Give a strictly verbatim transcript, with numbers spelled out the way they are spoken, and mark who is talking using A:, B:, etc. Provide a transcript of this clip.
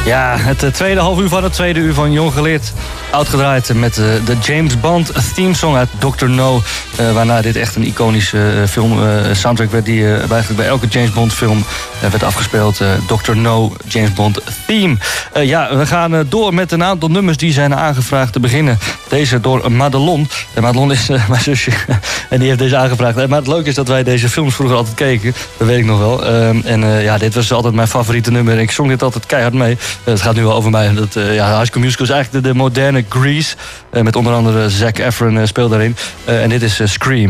A: Ja, het uh, tweede half uur van het tweede uur van Jong Geleerd. Uitgedraaid met uh, de James Bond theme song uit doctor No. Uh, waarna dit echt een iconische uh, film uh, soundtrack werd die uh, eigenlijk bij elke James Bond film uh, werd afgespeeld. Uh, doctor No, James Bond theme. Uh, ja, we gaan uh, door met een aantal nummers die zijn aangevraagd te beginnen. Deze door Madelon. Uh, Madelon is uh, mijn zusje en die heeft deze aangevraagd. Uh, maar het leuke is dat wij deze films vroeger altijd keken. Dat weet ik nog wel. Uh, en uh, ja, dit was altijd mijn favoriete nummer. Ik zong dit altijd keihard mee. Uh, het gaat nu wel over mij. Dat, uh, ja, High School Musical is eigenlijk de, de moderne Grease. Uh, met onder andere Zac Efron uh, speelt daarin. Uh, en dit is uh, Scream.